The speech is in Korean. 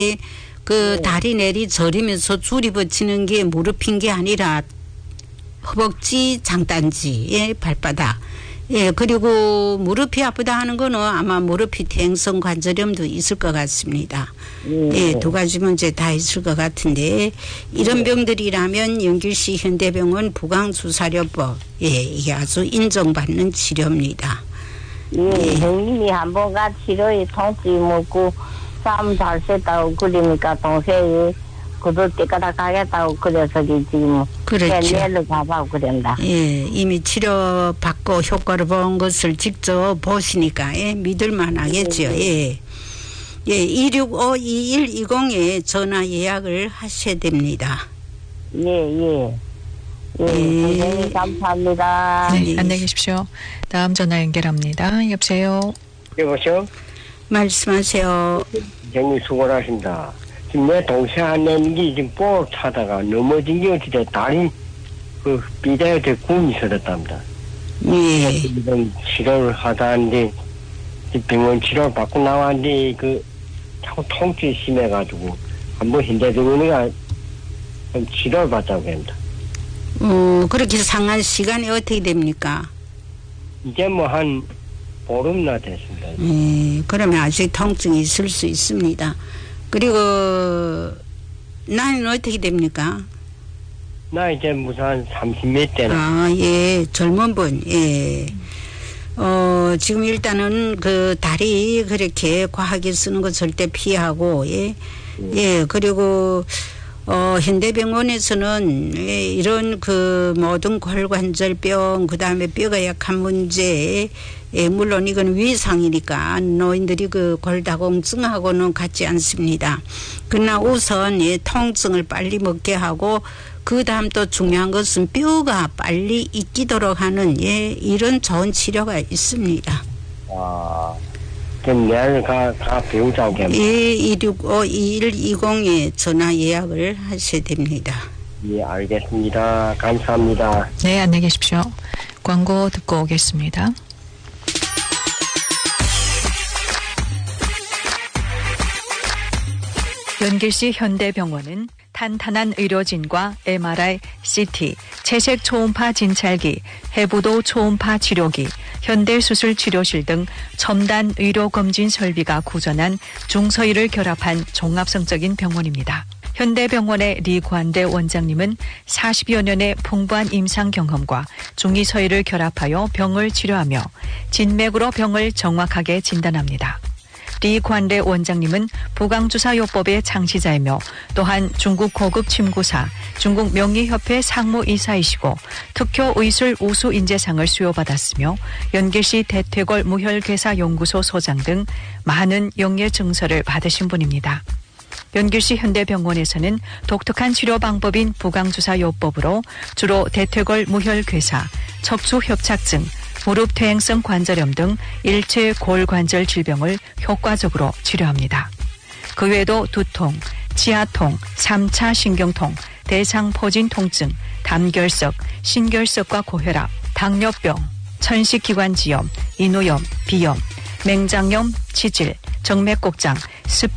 그 다리 내리 저리면서 줄이 붙이는 게 무릎인 게 아니라 허벅지, 장단지, 발바닥. 그리고 무릎이 아프다 하는 거는 아마 무릎이 퇴행성 관절염도 있을 것 같습니다. 두 가지 문제 다 있을 것 같은데 이런 병들이라면 영길시 현대병원 부강주사요법 이게 아주 인정받는 치료입니다. 형님이 한번 가 치료에 통증이 먹고 싸움 잘 셌다고 그러니까 동생이 그도 때까지 가겠다고 그래서 지금 그렇죠. 내일로 가봐고 그런다. 이미 치료받고 효과를 본 것을 직접 보시니까 믿을만 하겠죠. 265-2120에 전화 예약을 하셔야 됩니다. 선생님 감사합니다. 네, 안녕히 계십시오. 다음 전화 연결합니다. 여보세요. 여보세요? 말씀하세요. 형님 수고하십니다. 지금 내 동생 한내기 지금 볼 타다가 넘어진 게 어찌돼 다리 그 비대에 굼이 있었답니다. 지금 치료를 하다는데 병원 치료를 받고 나왔는데 그 자꾸 통증이 심해가지고 한번 현대병원이가 치료를 받자고 합니다. 그렇게 상한 시간이 어떻게 됩니까? 이제 뭐 한 보름나 됐습니다. 그러면 아직 통증이 있을 수 있습니다. 그리고 나이는 어떻게 됩니까? 나 이제 무슨 한 30몇 대나. 젊은 분. 지금 일단은 그 다리 그렇게 과하게 쓰는 거 절대 피하고 그리고 현대병원에서는 이런 그 모든 골관절병 그다음에 뼈가 약한 문제 물론 이건 위상이니까 노인들이 그 골다공증하고는 같지 않습니다. 그러나 우선 통증을 빨리 먹게 하고 그 다음 또 중요한 것은 뼈가 빨리 잊기도록 하는 이런 좋은 치료가 있습니다. 그럼 내일 가 배우자고 합니다. 265-2120에 전화 예약을 하셔야 됩니다. 알겠습니다. 감사합니다. 네, 안녕히 계십시오. 광고 듣고 오겠습니다. 연길시 현대병원은 탄탄한 의료진과 MRI, CT, 채색 초음파 진찰기, 해부도 초음파 치료기, 현대수술 치료실 등 첨단 의료검진 설비가 구전한 중서의를 결합한 종합성적인 병원입니다. 현대병원의 리관대 원장님은 40여 년의 풍부한 임상 경험과 중의서의를 결합하여 병을 치료하며 진맥으로 병을 정확하게 진단합니다. 리관대 원장님은 부강주사요법의 창시자이며 또한 중국 고급 침구사, 중국 명의협회 상무이사이시고 특효의술 우수인재상을 수여받았으며 연길시 대퇴골 무혈괴사연구소 소장 등 많은 영예 증서를 받으신 분입니다. 연길시 현대병원에서는 독특한 치료 방법인 부강주사요법으로 주로 대퇴골 무혈괴사, 척추협착증, 무릎 퇴행성 관절염 등 일체 골관절 질병을 효과적으로 치료합니다. 그 외에도 두통, 치아통, 3차 신경통, 대상포진 통증, 담결석, 신결석과 고혈압, 당뇨병, 천식기관지염, 인후염, 비염, 맹장염, 치질, 정맥곡장, 습